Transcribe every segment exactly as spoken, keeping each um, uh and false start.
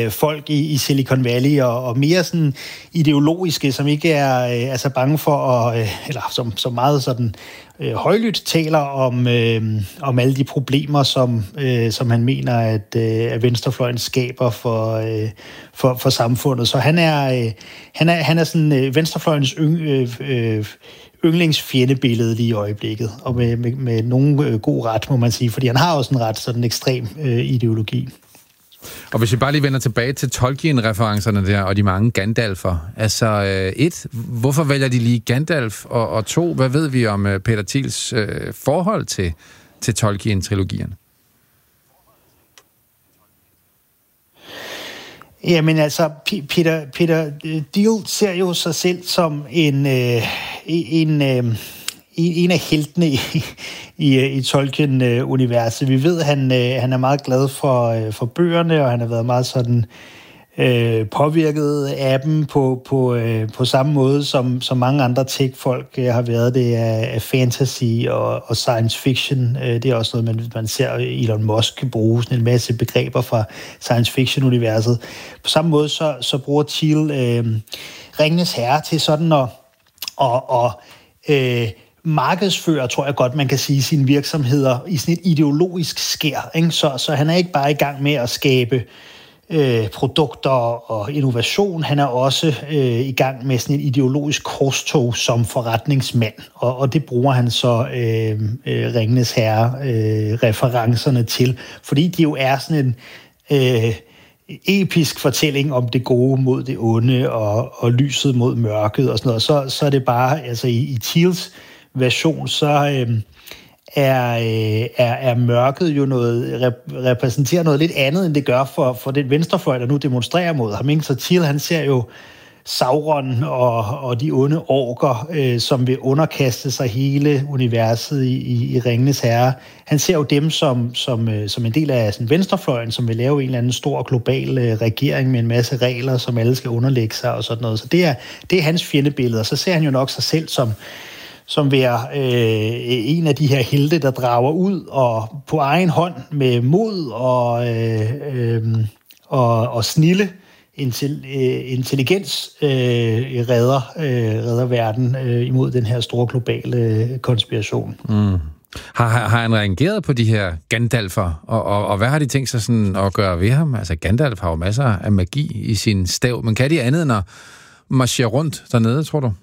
øh, folk i, i Silicon Valley, og, og mere sådan ideologiske, som ikke er øh, altså bange for at, øh, eller som, som meget sådan øh, højlydt taler om, øh, om alle de problemer, som, øh, som han mener, at, øh, at venstrefløjen skaber for, øh, for, for samfundet. Så han er, øh, han er, han er sådan øh, venstrefløjens yng, øh, øh, yndlingsfjendebillede lige i øjeblikket, og med, med, med nogen øh, god ret, må man sige, fordi han har også en ret sådan ekstrem øh, ideologi. Og hvis vi bare lige vender tilbage til Tolkien-referencerne der, og de mange Gandalfer. Altså, øh, et, hvorfor vælger de lige Gandalf? Og, og to, hvad ved vi om øh, Peter Thiels øh, forhold til, til Tolkien-trilogierne? Jamen altså, Peter, Peter Thiel ser jo sig selv som en, øh, en, øh, en af heltene i, i, i Tolkien-universet. Vi ved, at han, øh, han er meget glad for, øh, for bøgerne, og han har været meget sådan øh, påvirket af dem på, på, øh, på samme måde, som, som mange andre tech-folk øh, har været det af, af fantasy og, og science fiction. Øh, det er også noget, man, man ser Elon Musk bruge sådan en masse begreber fra science fiction-universet. På samme måde så, så bruger Thiel øh, Ringenes Herre til sådan at og, og, øh, markedsfører, tror jeg godt, man kan sige, sine virksomheder i sådan et ideologisk skær. Ikke? Så, så han er ikke bare i gang med at skabe øh, produkter og innovation, han er også øh, i gang med sådan et ideologisk korstog som forretningsmand, og, og det bruger han så øh, øh, Ringenes Herre øh, referencerne til, fordi de jo er sådan en øh, episk fortælling om det gode mod det onde, og, og lyset mod mørket og sådan noget. Så, så er det bare, altså i, i Thiels version, så øh, er, øh, er, er mørket jo noget, rep, repræsenterer noget lidt andet, end det gør for, for den venstrefløj, der nu demonstrerer mod ham. Ikke? Så Thiel, han ser jo Sauron og, og de onde orker, øh, som vil underkaste sig hele universet i, i, i Ringenes Herre. Han ser jo dem som, som, øh, som en del af sådan, venstrefløjen, som vil lave en eller anden stor global øh, regering med en masse regler, som alle skal underlægge sig og sådan noget. Så det er, det er hans fjendebillede, og så ser han jo nok sig selv som som være øh, en af de her helte, der drager ud og på egen hånd med mod og, øh, øh, og, og snilde intel, øh, intelligens øh, redder, øh, redder verden øh, imod den her store globale øh, konspiration. Mm. Har, har, har han reageret på de her Gandalfer, og, og, og hvad har de tænkt sig sådan at gøre ved ham? Altså Gandalf har jo masser af magi i sin stav, men kan de andet end at marchere rundt dernede, tror du?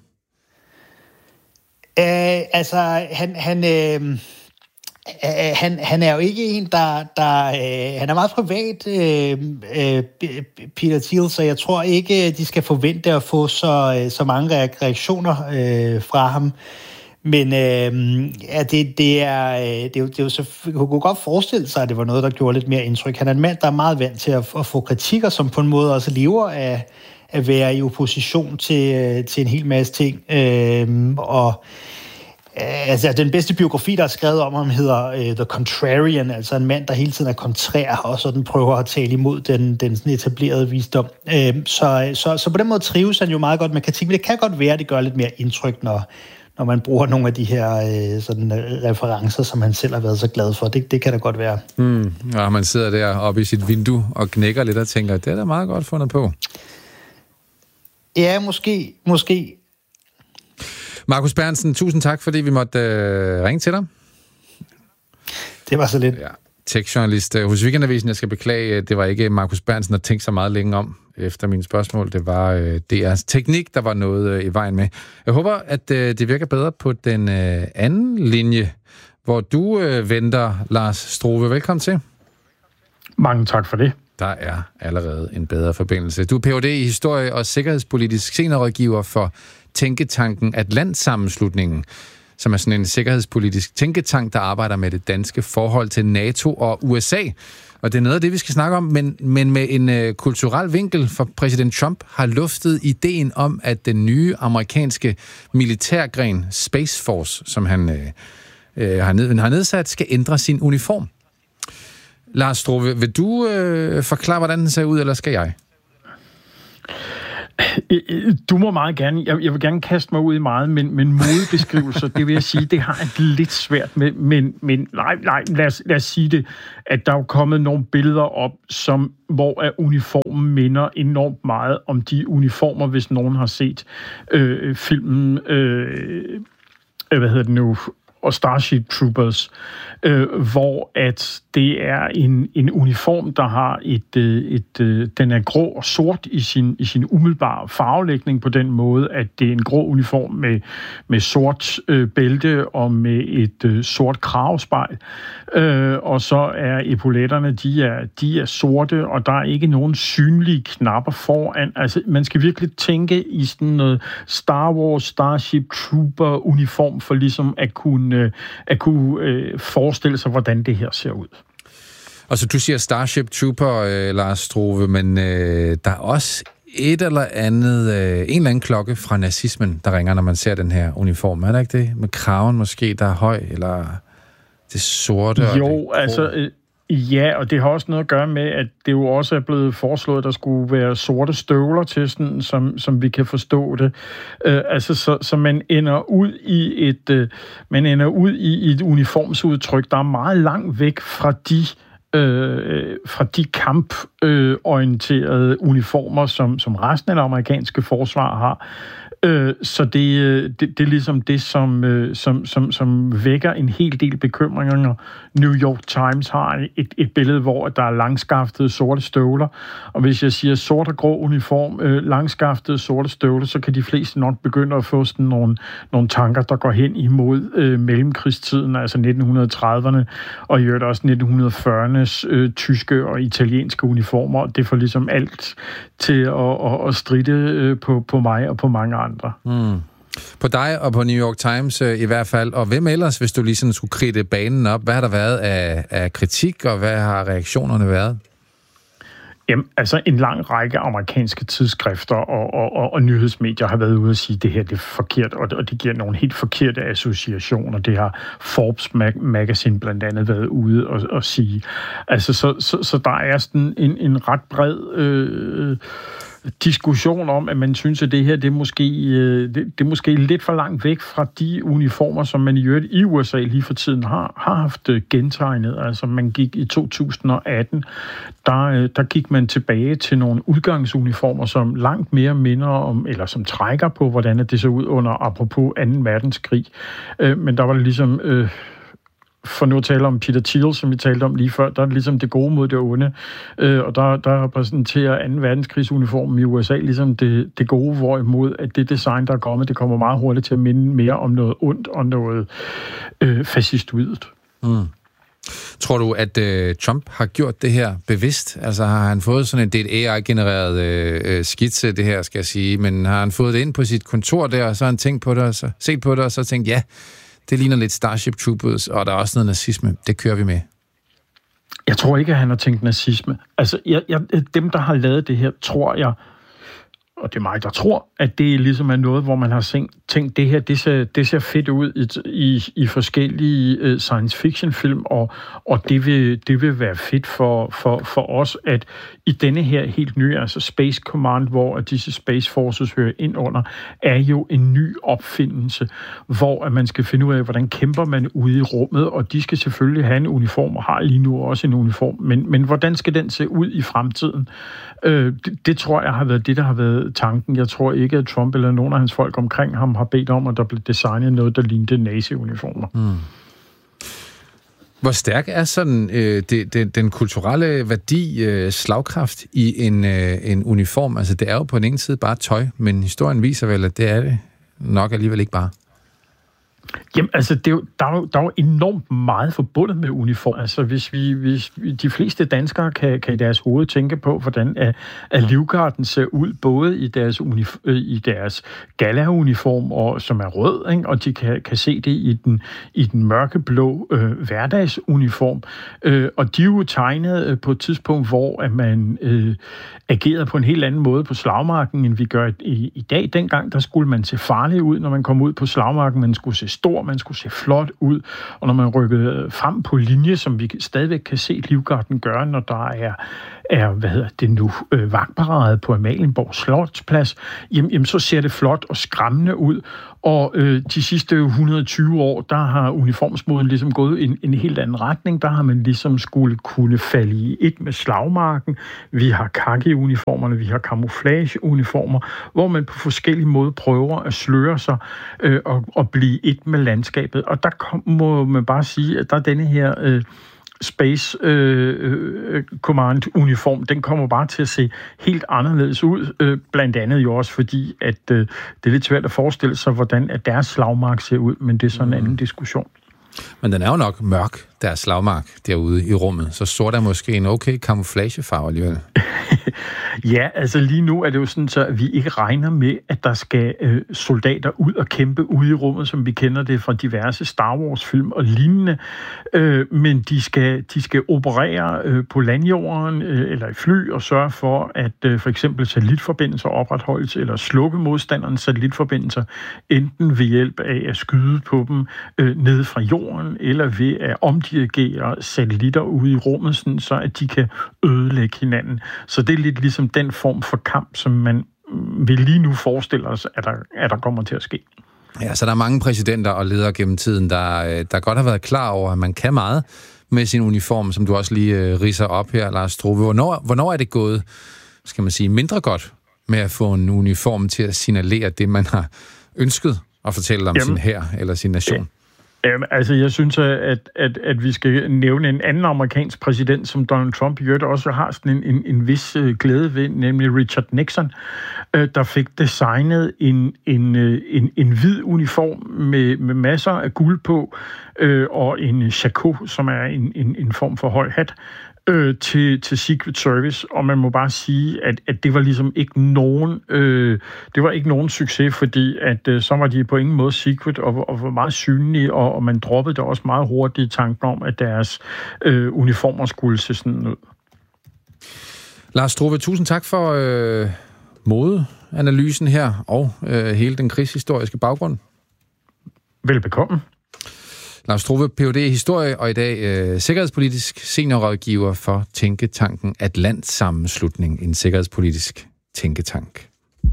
Uh, altså, han, han, uh, uh, han, han er jo ikke en, der... der uh, han er meget privat, uh, uh, Peter Thiel, så jeg tror ikke, de skal forvente at få så, så mange reaktioner uh, fra ham. Men uh, ja, det, det, er, det, er jo, det er jo så... Jeg kunne godt forestille sig, at det var noget, der gjorde lidt mere indtryk. Han er en mand, der er meget vant til at, at få kritikker, som på en måde også lever af at være i opposition til, til en hel masse ting. Øhm, og øh, altså, den bedste biografi, der er skrevet om ham, hedder øh, The Contrarian, altså en mand, der hele tiden er kontrær, og sådan prøver at tale imod den, den sådan etablerede visdom. Øhm, så, så, så på den måde trives han jo meget godt med kritik, men det kan godt være, at det gør lidt mere indtryk, når, når man bruger nogle af de her øh, sådan, referencer, som han selv har været så glad for. Det, det kan da godt være. Mm, ja, man sidder der oppe i sit vindue og knækker lidt og tænker, det er da meget godt fundet på. Ja, måske, måske. Markus Berntsen, tusind tak, fordi vi måtte øh, ringe til dig. Det var så lidt. Ja, tech-journalist hos Weekendavisen. Jeg skal beklage, det var ikke Markus Berntsen, der tænkte så meget længe om efter mine spørgsmål. Det var øh, D R's teknik, der var noget øh, i vejen med. Jeg håber, at øh, det virker bedre på den øh, anden linje, hvor du øh, venter, Lars Strove. Velkommen til. Mange tak for det. Der er allerede en bedre forbindelse. Du er P H D i historie og sikkerhedspolitisk seniorrådgiver for tænketanken Atlantsammenslutningen, som er sådan en sikkerhedspolitisk tænketank, der arbejder med det danske forhold til NATO og U S A. Og det er noget af det, vi skal snakke om, men, men med en øh, kulturel vinkel, for præsident Trump har luftet ideen om, at den nye amerikanske militærgren Space Force, som han øh, øh, har, ned, har nedsat, skal ændre sin uniform. Lars Strove, vil du øh, forklare, hvordan den ser ud, eller skal jeg? Du må meget gerne, jeg, jeg vil gerne kaste mig ud i meget, men, men modebeskrivelser, det vil jeg sige, det har jeg lidt svært med, men, men nej, nej lad, os, lad os sige det, at der er jo kommet nogle billeder op, som, hvor at uniformen minder enormt meget om de uniformer, hvis nogen har set øh, filmen, øh, hvad hedder det nu, og Starship Troopers, øh, hvor at det er en, en uniform, der har et, et, et den er grå og sort i sin, i sin umiddelbare farvelægning på den måde, at det er en grå uniform med, med sort øh, bælte og med et øh, sort kravspejl. Øh, og så er epauletterne, de er, de er sorte, og der er ikke nogen synlige knapper foran. Altså, man skal virkelig tænke i sådan noget Star Wars, Starship Trooper uniform, for ligesom at kunne at kunne øh, forestille sig, hvordan det her ser ud. Og så du siger Starship Trooper, øh, Lars Strove, men øh, der er også et eller andet, øh, en eller anden klokke fra nazismen, der ringer, når man ser den her uniform. Er der ikke det? Med kraven måske, der er høj, eller det sorte? Jo, og det altså... Øh, Ja, og det har også noget at gøre med, at det jo også er blevet foreslået, at der skulle være sorte støvler til, sådan, som, som vi kan forstå det. Uh, altså, så, så man ender ud i et, uh, man ender ud i et uniformsudtryk, der er meget langt væk fra de øh, fra de kamporienterede øh, uniformer, som, som resten af det amerikanske forsvar har. Øh, så det, det, det er ligesom det, som, øh, som, som, som vækker en hel del bekymringer. New York Times har et, et billede, hvor der er langskaftede sorte støvler, og hvis jeg siger sort og grå uniform, øh, langskaftede sorte støvler, så kan de fleste nok begynde at få sådan nogle, nogle tanker, der går hen imod øh, mellemkrigstiden, altså nitten trediverne, og i øvrigt også nitten fyrreernes øh, tyske og italienske uniformer. Det får ligesom alt til at, at, at stride øh, på, på mig og på mange andre. Mm. På dig og på New York Times øh, i hvert fald. Og hvem ellers, hvis du lige sådan skulle kridte banen op? Hvad har der været af, af kritik, og hvad har reaktionerne været? Jamen, altså en lang række amerikanske tidsskrifter og, og, og, og nyhedsmedier har været ude at sige, at det her det er forkert, og det, og det giver nogle helt forkerte associationer. Det har Forbes Mag- Magazine blandt andet været ude og, og sige. Altså, så, så, så der er sådan en, en ret bred øh, diskussion om, at man synes, at det her det er, måske, det, det er måske lidt for langt væk fra de uniformer, som man i øvrigt i U S A lige for tiden har, har haft gentegnet. Altså man gik i to tusind atten, der, der gik man tilbage til nogle udgangsuniformer, som langt mere minder om, eller som trækker på, hvordan det så ud under, apropos anden verdenskrig. Men der var det ligesom... Øh, for nu at tale om Peter Thiel, som vi talte om lige før, der er det ligesom det gode mod det onde, øh, og der, der repræsenterer anden verdenskrigsuniformen i U S A ligesom det, det gode, hvorimod at det design, der er kommet, det kommer meget hurtigt til at minde mere om noget ondt og noget øh, fascistoidt. Mm. Tror du, at øh, Trump har gjort det her bevidst? Altså har han fået sådan en, det er et A I-genereret øh, skitse, det her skal jeg sige, men har han fået det ind på sit kontor der, og så har han tænkt på det, og så, set på det, og så tænkt, ja, det ligner lidt Starship Troopers, og der er også noget nazisme. Det kører vi med. Jeg tror ikke, at han har tænkt nazisme. Altså, jeg, jeg, dem, der har lavet det her, tror jeg, og det er mig, der tror, at det ligesom er noget, hvor man har tænkt, det her, det ser, det ser fedt ud i, i, i forskellige uh, science fiction film, og, og det, vil, det vil være fedt for, for, for os, at i denne her helt nye, altså Space Command, hvor disse Space Forces hører ind under, er jo en ny opfindelse, hvor at man skal finde ud af, hvordan kæmper man ude i rummet, og de skal selvfølgelig have en uniform, og har lige nu også en uniform, men, men hvordan skal den se ud i fremtiden? Øh, det, det tror jeg har været det, der har været tanken. Jeg tror ikke, at Trump eller nogen af hans folk omkring ham har bedt om, at der blev designet noget, der lignede nazi-uniformer. Mm. Hvor stærk er sådan øh, det, det, den kulturelle værdi, øh, slagkraft i en, øh, en uniform? Altså, det er jo på den ene side bare tøj, men historien viser vel, at det er det nok alligevel ikke bare. Jamen, altså, det er jo, der, er jo, der er jo enormt meget forbundet med uniform. Altså, hvis vi, hvis vi, de fleste danskere kan, kan i deres hoved tænke på, hvordan at, at livgarden ser ud, både i deres, unif- i deres gala-uniform, og, som er rød, ikke? Og de kan, kan se det i den, i den mørkeblå øh, hverdagsuniform. Øh, og de er jo tegnet øh, på et tidspunkt, hvor at man øh, agerede på en helt anden måde på slagmarken, end vi gør i, i dag. Dengang, der skulle man se farlig ud, når man kom ud på slagmarken. Man skulle se stor, man skulle se flot ud, og når man rykkede frem på linje, som vi stadigvæk kan se livgarden gøre, når der er er hvad hedder det nu, øh, vagtparade på Amalienborg Slotsplads, jamen, jamen så ser det flot og skræmmende ud. Og øh, de sidste et hundrede og tyve år, der har uniformsmoden ligesom gået i en, en helt anden retning. Der har man ligesom skulle kunne falde i et med slagmarken. Vi har khaki-uniformerne, vi har camouflage-uniformer, hvor man på forskellige måder prøver at sløre sig øh, og, og blive et med landskabet. Og der kom, må man bare sige, at der er denne her øh, Space øh, Command-uniform, den kommer bare til at se helt anderledes ud, øh, blandt andet jo også fordi, at øh, det er lidt svært at forestille sig, hvordan at deres slagmark ser ud, men det er sådan en anden diskussion. Men den er jo nok mørk, deres slagmark derude i rummet, så sort er måske en okay camouflagefarve alligevel. Ja, altså lige nu er det jo sådan, så vi ikke regner med, at der skal øh, soldater ud og kæmpe ude i rummet, som vi kender det fra diverse Star Wars-film og lignende. Øh, men de skal, de skal operere øh, på landjorden øh, eller i fly og sørge for, at øh, for eksempel satellitforbindelser opretholdes eller slukke modstanderens satellitforbindelser, enten ved hjælp af at skyde på dem øh, ned fra jorden, eller ved at omdirigere satellitter ude i rummet, sådan, så at de kan ødelægge hinanden. Så det er lidt ligesom den form for kamp, som man vil lige nu forestille os, at der, at der kommer til at ske. Ja, så der er mange præsidenter og ledere gennem tiden, der, der godt har været klar over, at man kan meget med sin uniform, som du også lige uh, ridser op her, Lars Strube. Hvornår, hvornår er det gået, skal man sige, mindre godt med at få en uniform til at signalere det, man har ønsket at fortælle om Jamen, sin hær eller sin nation? Ja. Jamen, altså, jeg synes, at, at, at vi skal nævne en anden amerikansk præsident, som Donald Trump i øvrigt også har sådan en, en, en vis glæde ved, nemlig Richard Nixon, øh, der fik designet en, en, en, en hvid uniform med, med masser af guld på, øh, og en shako, som er en, en, en form for høj hat, Øh, til, til Secret Service, og man må bare sige, at, at det var ligesom ikke nogen øh, det var ikke nogen succes, fordi at øh, så var de på ingen måde secret og, og var meget synlige, og, og man droppede det også meget hurtigt i tanken om, at deres øh, uniformer skulle se sådan ud. Lars Strube, tusind tak for øh, modeanalysen her, og øh, hele den krigshistoriske baggrund. Velbekomme. Lars Strube, P H D i historie, og i dag øh, sikkerhedspolitisk seniorrådgiver for tænketanken Atlantsammenslutning, en sikkerhedspolitisk tænketank.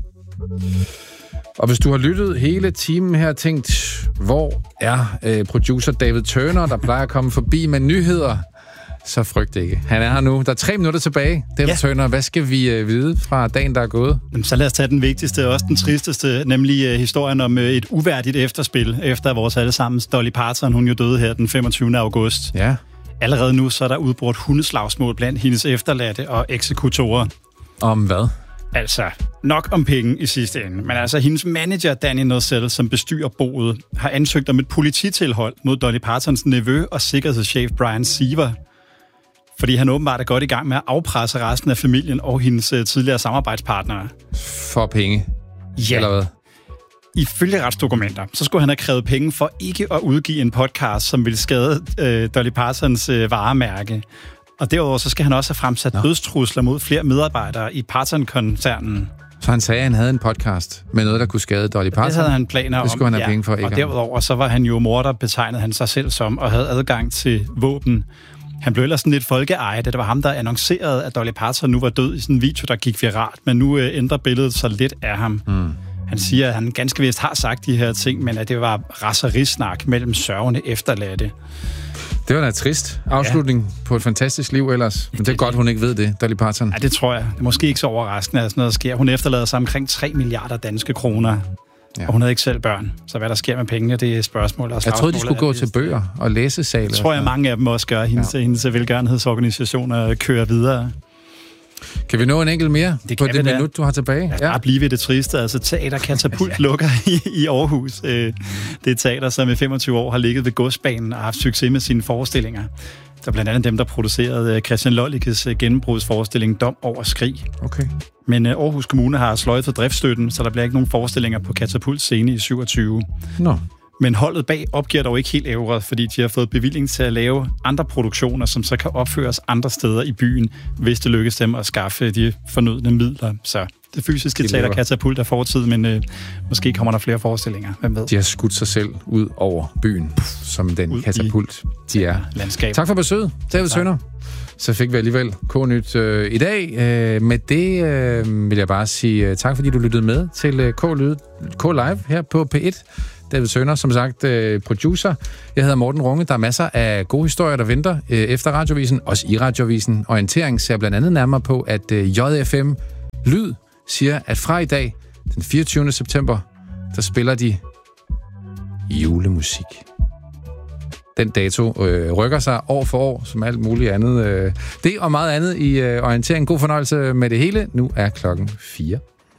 Og hvis du har lyttet hele timen her og tænkt, hvor er øh, producer David Turner, der plejer at komme forbi med nyheder, så frygt ikke. Han er her nu. Der er tre minutter tilbage. David ja. Turner, hvad skal vi øh, vide fra dagen, der er gået? Så lad os tage den vigtigste og også den tristeste, nemlig øh, historien om øh, et uværdigt efterspil, efter vores allesammens Dolly Parton, hun jo døde her den femogtyvende august. Ja. Allerede nu så er der udbrudt hundeslagsmål blandt hendes efterladte og eksekutorer. Om hvad? Altså, nok om penge i sidste ende. Men altså, hendes manager, Danny Nozell, som bestyrer boet, har ansøgt om et polititilhold mod Dolly Partons nevø og sikkerhedschef Brian Siever, fordi han åbenbart er godt i gang med at afpresse resten af familien og hendes uh, tidligere samarbejdspartnere. For penge? Ja. Eller hvad? Ifølge retsdokumenter, så skulle han have krævet penge for ikke at udgive en podcast, som ville skade uh, Dolly Partons uh, varemærke. Og derudover så skal han også have fremsat Nå. dødstrusler mod flere medarbejdere i Parton-koncernen. Så han sagde, at han havde en podcast med noget, der kunne skade Dolly Parton? Det havde han planer om. Det skulle han have ja. penge for, ikke? Og derudover så var han jo morder, betegnede han sig selv som, og havde adgang til våben. Han blev ellers sådan lidt folkeeje, da det var ham, der annoncerede, at Dolly Parton nu var død i sådan en video, der gik viralt. Men nu øh, ændrer billedet så lidt af ham. Mm. Han siger, at han ganske vist har sagt de her ting, men at det var raserisnak mellem sørgende efterladte. Det var da trist afslutning ja. på et fantastisk liv ellers. Men det er godt, hun ikke ved det, Dolly Parton. Ja, det tror jeg. Det er måske ikke så overraskende, at sådan noget sker. Hun efterlader sig omkring tre milliarder danske kroner. Ja. Og hun havde ikke selv børn. Så hvad der sker med pengene, det er spørgsmål. Og jeg troede, de skulle gå til bøger og læsesale. Det tror jeg, mange af dem også gør. Hendes, ja. hendes velgørenhedsorganisationer kører videre. Kan vi nå en enkelt mere det på det minut, du har tilbage? Ja, bare blive ved det triste. Altså, Teater Katapult lukker i, i Aarhus. Det er teater, som i femogtyve år har ligget ved godsbanen og haft succes med sine forestillinger. Der er blandt andet dem, der producerede Christian Lollikes gennembrudsforestilling Dom over skrig. Okay. Men Aarhus Kommune har sløjfet driftsstøtten, så der bliver ikke nogen forestillinger på Katapult scene i syvogtyve. Nå. Men holdet bag opgiver dog ikke helt ævret, fordi de har fået bevilling til at lave andre produktioner, som så kan opføres andre steder i byen, hvis det lykkes dem at skaffe de fornødne midler. Så det fysiske teater Katapult er fortid, men øh, måske kommer der flere forestillinger. Hvem ved? De har skudt sig selv ud over byen, som den ud katapult, de er. Landskab. Tak for besøget, David Turner. så fik vi alligevel K-nyt øh, i dag. Øh, med det øh, vil jeg bare sige øh, tak, fordi du lyttede med til øh, K-Lyd, K-Live her på P et. David Sønder, som sagt, øh, producer. Jeg hedder Morten Runge. Der er masser af gode historier, der venter øh, efter Radiovisen, også i Radiovisen. Orientering ser blandt andet nærmere på, at øh, J F M Lyd siger, at fra i dag, den fireogtyvende september, der spiller de julemusik. Den dato øh, rykker sig år for år, som alt muligt andet. Øh. Det og meget andet i øh, orientering. God fornøjelse med det hele. Nu er klokken fire.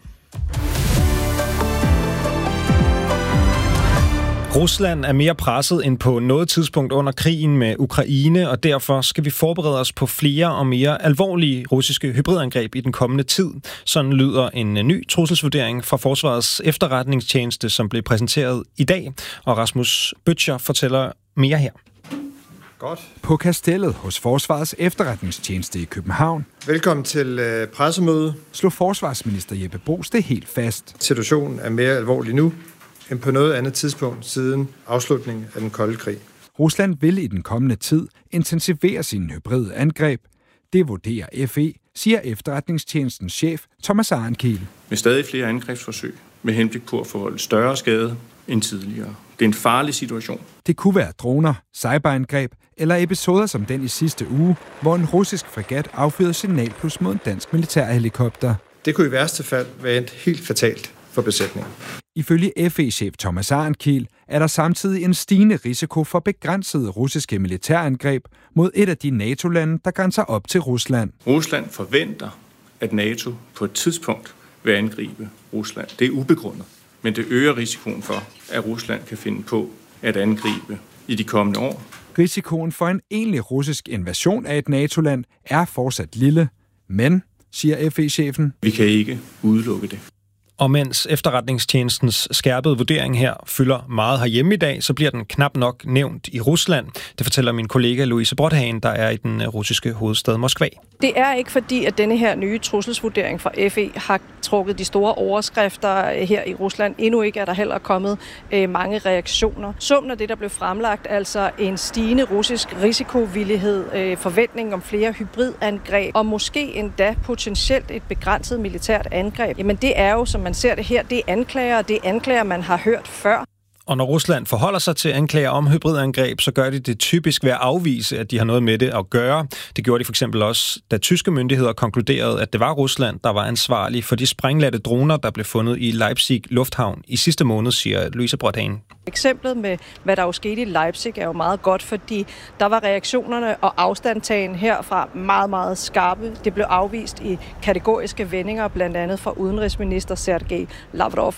Rusland er mere presset end på noget tidspunkt under krigen med Ukraine, og derfor skal vi forberede os på flere og mere alvorlige russiske hybridangreb i den kommende tid. Sådan lyder en ny trusselsvurdering fra Forsvarets efterretningstjeneste, som blev præsenteret i dag, og Rasmus Bøtcher fortæller mere her. Godt. På Kastellet hos Forsvarets efterretningstjeneste i København. Velkommen til øh, pressemøde. Slog forsvarsminister Jeppe Bruus det helt fast. Situationen er mere alvorlig nu end på noget andet tidspunkt siden afslutningen af den kolde krig. Rusland vil i den kommende tid intensivere sine hybride angreb. Det vurderer F E, siger efterretningstjenestens chef Thomas Arnkiel. Med stadig flere angrebsforsøg med henblik på at forvolde større skade end tidligere. Det er en farlig situation. Det kunne være droner, cyberangreb eller episoder som den i sidste uge, hvor en russisk fregat affyrede signalplus mod en dansk militærhelikopter. Det kunne i værste fald være endt helt fatalt for besætningen. Ifølge F E-chef Thomas Arnkiel er der samtidig en stigende risiko for begrænsede russiske militærangreb mod et af de NATO-lande, der grænser op til Rusland. Rusland forventer, at NATO på et tidspunkt vil angribe Rusland. Det er ubegrundet, men det øger risikoen for, at Rusland kan finde på at angribe i de kommende år. Risikoen for en egentlig russisk invasion af et NATO-land er fortsat lille, men, siger F E-chefen, vi kan ikke udelukke det. Og mens efterretningstjenestens skærpede vurdering her fylder meget herhjemme i dag, så bliver den knap nok nævnt i Rusland. Det fortæller min kollega Louise Brodhagen, der er i den russiske hovedstad Moskva. Det er ikke fordi, at denne her nye trusselsvurdering fra F E har trukket de store overskrifter her i Rusland. Endnu ikke er der heller kommet øh, mange reaktioner. Summen af det, der blev fremlagt, altså en stigende russisk risikovillighed, øh, forventning om flere hybridangreb og måske endda potentielt et begrænset militært angreb. Jamen det er jo, som man ser det her, det er anklager, og det er anklager, man har hørt før. Og når Rusland forholder sig til anklager om hybridangreb, så gør de det typisk ved at afvise, at de har noget med det at gøre. Det gjorde de for eksempel også, da tyske myndigheder konkluderede, at det var Rusland, der var ansvarlig for de sprængladte droner, der blev fundet i Leipzig Lufthavn i sidste måned, siger Louise Brodhagen. Eksemplet med, hvad der jo skete i Leipzig, er jo meget godt, fordi der var reaktionerne og afstandtagen herfra meget, meget skarpe. Det blev afvist i kategoriske vendinger, blandt andet fra udenrigsminister Sergej Lavrov.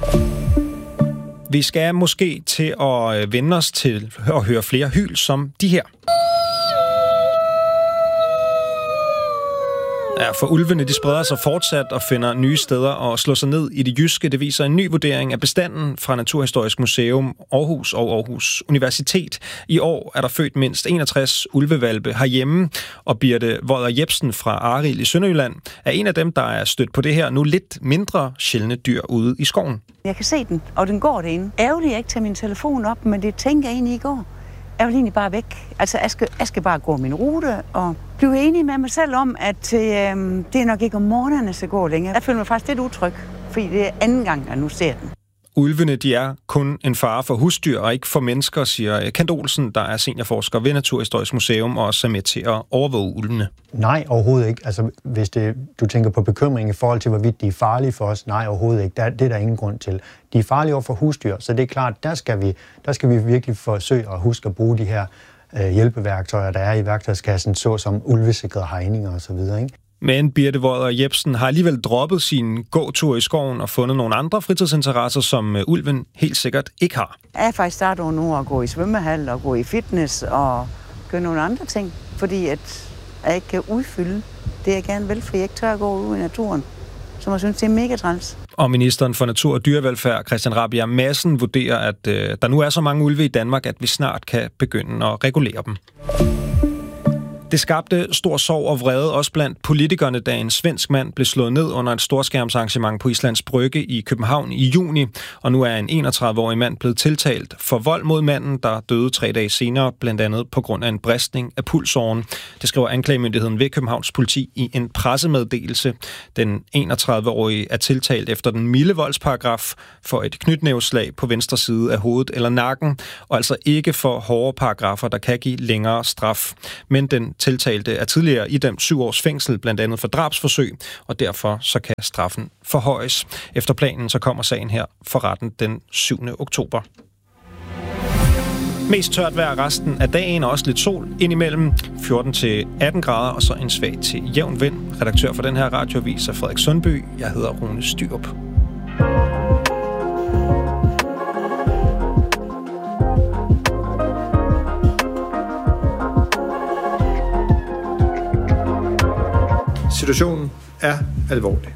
Vi skal måske til at vende os til at høre flere hyl som de her. Ja, for ulvene de spreder sig fortsat og finder nye steder at slå sig ned i det jyske. Det viser en ny vurdering af bestanden fra Naturhistorisk Museum Aarhus og Aarhus Universitet. I år er der født mindst enogtres ulvevalpe herhjemme, og Birte Vodder Jebsen fra Arild i Sønderjylland er en af dem, der er stødt på det her nu lidt mindre sjældne dyr ude i skoven. Jeg kan se den, og den går derinde. Ærgerligt, jeg ikke tager min telefon op, men det tænker jeg egentlig i går. Jeg vil egentlig bare væk. Altså, jeg skal, jeg skal bare gå min rute og blive enig med mig selv om, at øh, det er nok ikke om morgenen, så går længere. Jeg føler mig faktisk lidt utryg, fordi det er anden gang, jeg nu ser den. Ulvene, de er kun en fare for husdyr og ikke for mennesker, siger Kent Olsen, der er seniorforsker ved Naturhistorisk Museum og også er med til at overvåge ulvene. Nej, overhovedet ikke. Altså, hvis det, du tænker på bekymring i forhold til, hvorvidt de er farlige for os, nej, overhovedet ikke. Der, det er der ingen grund til. De er farlige over for husdyr, så det er klart, der skal vi, der skal vi virkelig forsøge at huske at bruge de her øh, hjælpeværktøjer, der er i værktøjskassen, såsom ulvesikrede hegninger osv., ikke? Men Birte Vodder Jebsen har alligevel droppet sin gåtur i skoven og fundet nogle andre fritidsinteresser, som ulven helt sikkert ikke har. Jeg er faktisk startet nu at gå i svømmehal og gå i fitness og gøre nogle andre ting, fordi at jeg ikke kan udfylde det, jeg gerne vil, for jeg ikke tør at gå ud i naturen, som jeg synes, det er mega træls. Og ministeren for Natur og Dyrevelfærd, Christian Rabjerg Madsen, vurderer, at øh, der nu er så mange ulve i Danmark, at vi snart kan begynde at regulere dem. Det skabte stor sorg og vrede også blandt politikerne, da en svensk mand blev slået ned under et storskærmsarrangement på Islands Brygge i København i juni, og nu er en enogtredive-årig mand blevet tiltalt for vold mod manden, der døde tre dage senere, blandt andet på grund af en bristning af pulsåren. Det skriver anklagemyndigheden ved Københavns politi i en pressemeddelelse. Den enogtredive-årige er tiltalt efter den milde voldsparagraf for et knytnæveslag på venstre side af hovedet eller nakken, og altså ikke for hårde paragrafer, der kan give længere straf. Men den tiltalte er tidligere idømt syv års fængsel, blandt andet for drabsforsøg, og derfor så kan straffen forhøjes. Efter planen så kommer sagen her for retten den syvende oktober. Mest tørt vejr resten af dagen, og også lidt sol indimellem. fjorten til atten grader, og så en svag til jævn vind. Redaktør for den her radioavis er Frederik Sundby. Jeg hedder Rune Styrup. Situationen er alvorlig,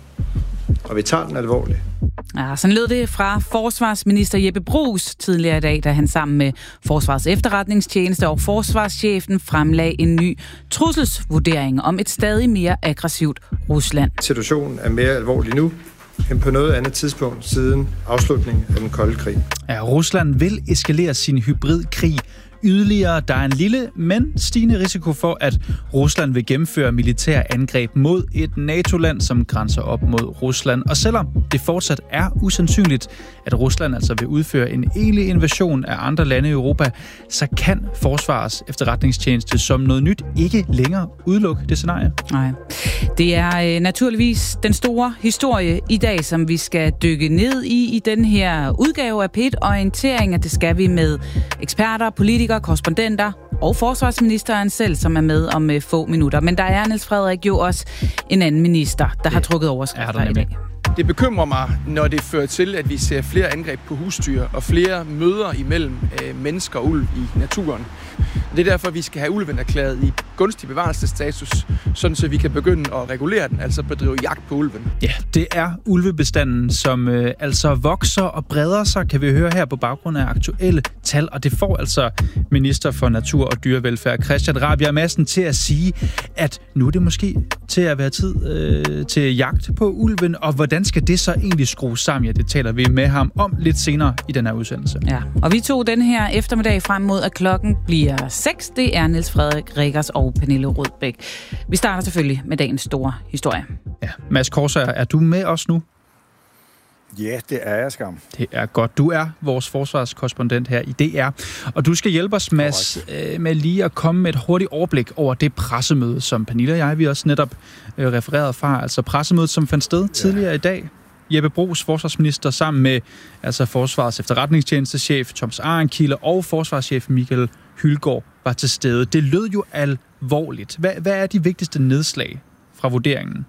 og vi tager den alvorligt. Ja, sådan lød det fra forsvarsminister Jeppe Bruus tidligere i dag, da han sammen med Forsvarets Efterretningstjeneste og forsvarschefen fremlagde en ny trusselsvurdering om et stadig mere aggressivt Rusland. Situationen er mere alvorlig nu end på noget andet tidspunkt siden afslutningen af den kolde krig. Ja, Rusland vil eskalere sin hybridkrig yderligere. Der er en lille, men stigende risiko for, at Rusland vil gennemføre militære angreb mod et NATO-land, som grænser op mod Rusland. Og selvom det fortsat er usandsynligt, at Rusland altså vil udføre en egentlig invasion af andre lande i Europa, så kan Forsvarets Efterretningstjeneste som noget nyt ikke længere udelukke det scenarie. Nej. Det er øh, naturligvis den store historie i dag, som vi skal dykke ned i i den her udgave af P et-orientering, og det skal vi med eksperter, politikere, korrespondenter og forsvarsministeren selv, som er med om øh, få minutter. Men der er, Niels Frederik, jo også en anden minister, der har trukket overskrifter i dag. Det bekymrer mig, når det fører til, at vi ser flere angreb på husdyr og flere møder imellem øh, mennesker og ulv i naturen. Det er derfor, vi skal have ulven erklæret i gunstig bevarelsesstatus, sådan så vi kan begynde at regulere den, altså bedrive jagt på ulven. Ja, det er ulvebestanden, som øh, altså vokser og breder sig, kan vi høre her på baggrund af aktuelle tal, og det får altså minister for natur og dyrevelfærd Christian Rabjerg Madsen til at sige, at nu er det måske til at være tid øh, til jagt på ulven, og hvordan skal det så egentlig skrues sammen? Ja, det taler vi med ham om lidt senere i den her udsendelse. Ja, og vi tog den her eftermiddag frem mod, at klokken bliver seks. Det er Niels Frederik Riggers og Pernille Rødbæk. Vi starter selvfølgelig med dagens store historie. Ja, Mads Korsager, er du med os nu? Ja, det er jeg, skam. Det er godt. Du er vores forsvarskorrespondent her i D R, og du skal hjælpe os, Mads, øh, med lige at komme med et hurtigt overblik over det pressemøde, som Pernille og jeg, vi også netop øh, refereret fra. Altså pressemødet, som fandt sted tidligere ja. i dag. Jeppe Bruus, forsvarsminister, sammen med altså Forsvarets Efterretningstjenestechef Thomas Arenkiel og forsvarschef Michael Hylgaard var til stede. Det lød jo alvorligt. Hvad, hvad er de vigtigste nedslag fra vurderingen?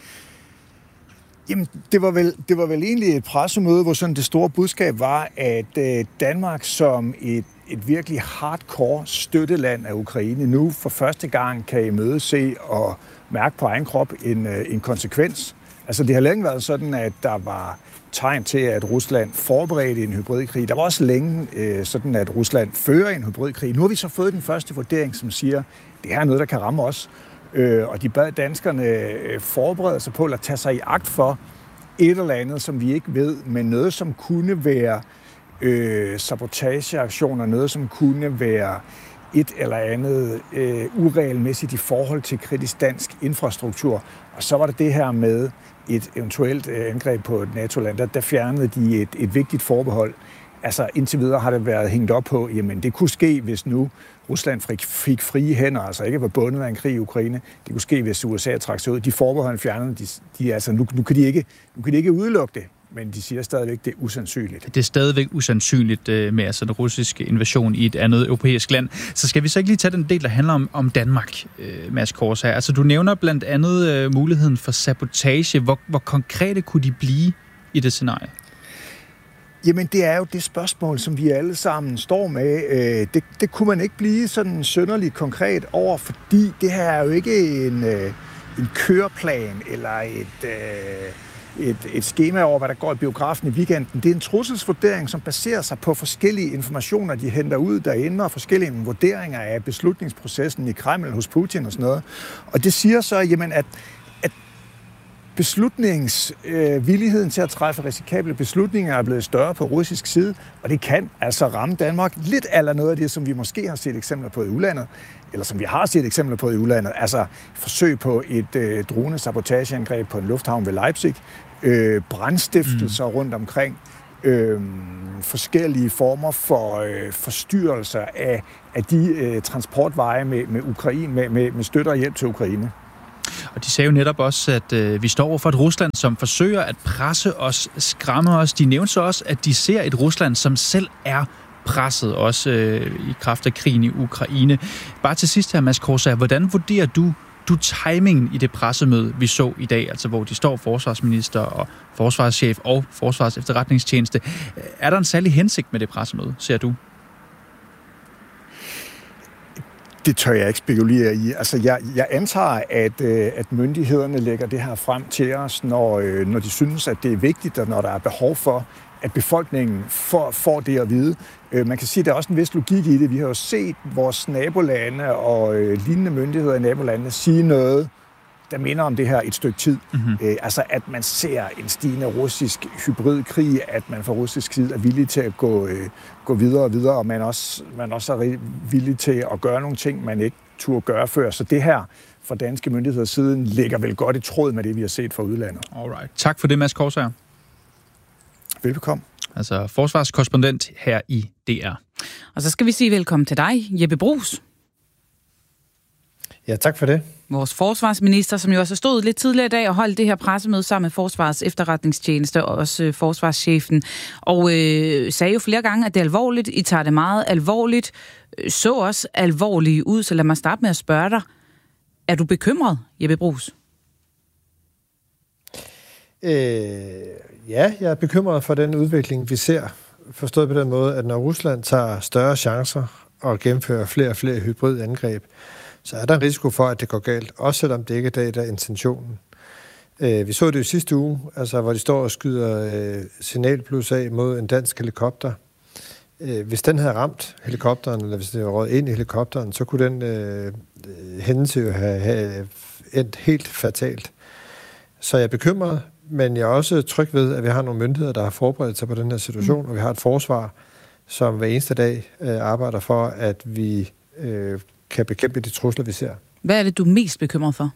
Jamen, det var vel, det var vel egentlig et pressemøde, hvor sådan det store budskab var, at øh, Danmark som et, et virkelig hardcore støtteland af Ukraine nu for første gang kan imødese og mærke på egen krop en, øh, en konsekvens. Altså, det har længe været sådan, at der var tegn til, at Rusland forberedte en hybridkrig. Der var også længe øh, sådan, at Rusland fører en hybridkrig. Nu har vi så fået den første vurdering, som siger, at det her er noget, der kan ramme os. Øh, og de bad danskerne øh, forberede sig på at tage sig i agt for et eller andet, som vi ikke ved, men noget, som kunne være øh, sabotageaktioner, noget, som kunne være et eller andet øh, uregelmæssigt i forhold til kritisk dansk infrastruktur. Og så var det det her med et eventuelt øh, angreb på et NATO-land. Der, der fjernede de et, et vigtigt forbehold. Altså indtil videre har det været hængt op på, jamen det kunne ske, hvis nu Rusland fik, fik frie hænder, altså ikke var bundet af en krig i Ukraine. Det kunne ske, hvis U S A trak sig ud. De forbehold fjernede, de, de, altså nu, nu, kan de ikke, nu kan de ikke udelukke det. Men de siger stadigvæk, det er usandsynligt. Det er stadigvæk usandsynligt med altså, den russiske invasion i et andet europæisk land. Så skal vi så ikke lige tage den del, der handler om, om Danmark, Mads Kors her. Altså, du nævner blandt andet uh, muligheden for sabotage. Hvor, hvor konkrete kunne de blive i det scenarie? Jamen, det er jo det spørgsmål, som vi alle sammen står med. Det, det kunne man ikke blive sådan synderligt konkret over, fordi det her er jo ikke en, en køreplan eller et... et, et schema over, hvad der går i biografen i weekenden. Det er en trusselsvurdering, som baserer sig på forskellige informationer, de henter ud derinde, og forskellige vurderinger af beslutningsprocessen i Kreml hos Putin og sådan noget. Og det siger så, jamen, at beslutningsvilligheden øh, til at træffe risikable beslutninger er blevet større på russisk side, og det kan altså ramme Danmark lidt eller noget af det, som vi måske har set eksempler på i udlandet, eller som vi har set eksempler på i udlandet, altså forsøg på et øh, drone-sabotageangreb på en lufthavn ved Leipzig, øh, brandstiftelser mm. rundt omkring, øh, forskellige former for øh, forstyrrelser af, af de øh, transportveje med, med, Ukraine, med, med, med støtte og hjælp til Ukraine. Og de sagde jo netop også, at øh, vi står over for et Rusland, som forsøger at presse os, skræmme os. De nævnte så også, at de ser et Rusland, som selv er presset, også øh, i kraft af krigen i Ukraine. Bare til sidst her, Mads Korsager, hvordan vurderer du, du timingen i det pressemøde, vi så i dag, altså hvor de står forsvarsminister og forsvarschef og forsvars efterretningstjeneste. Er der en særlig hensigt med det pressemøde, ser du? Det tør jeg ikke spekulere i. Altså, jeg, jeg antager, at, øh, at myndighederne lægger det her frem til os, når, øh, når de synes, at det er vigtigt, og når der er behov for, at befolkningen får, får det at vide. Øh, man kan sige, at der er også en vis logik i det. Vi har jo set vores nabolande og øh, lignende myndigheder i nabolandene sige noget, der minder om det her et stykke tid. Mm-hmm. Øh, altså, at man ser en stigende russisk hybridkrig, at man fra russisk side er villig til at gå, øh, gå videre og videre, og man også, man også er villig til at gøre nogle ting, man ikke turde gøre før. Så det her fra danske myndigheders side ligger vel godt i tråd med det, vi har set fra udlandet. Alright. Tak for det, Mads Korsager. Velbekomme. Altså forsvarskorrespondent her i D R. Og så skal vi sige velkommen til dig, Jeppe Bruus. Ja, tak for det. Vores forsvarsminister, som jo også stod lidt tidligere i dag og holdt det her pressemøde sammen med Forsvars efterretningstjeneste og også øh, forsvarschefen. Og øh, sagde jo flere gange, at det er alvorligt. I tager det meget alvorligt. Så også alvorligt ud, så lad mig starte med at spørge dig. Er du bekymret, Jeppe Bruus? Øh, ja, jeg er bekymret for den udvikling, vi ser. Forstået på den måde, at når Rusland tager større chancer og gennemfører flere og flere hybridangreb, så er der en risiko for, at det går galt, også selvom det ikke er det, der er intentionen. Øh, vi så det jo sidste uge, altså, hvor de står og skyder øh, signalblus af mod en dansk helikopter. Øh, hvis den havde ramt helikopteren, eller hvis det var røget ind i helikopteren, så kunne den øh, hændelse jo have, have endt helt fatalt. Så jeg er bekymret, men jeg er også tryg ved, at vi har nogle myndigheder, der har forberedt sig på den her situation, mm. og vi har et forsvar, som hver eneste dag øh, arbejder for, at vi øh, kan bekæmpe de trusler, vi ser. Hvad er det, du er mest bekymret for?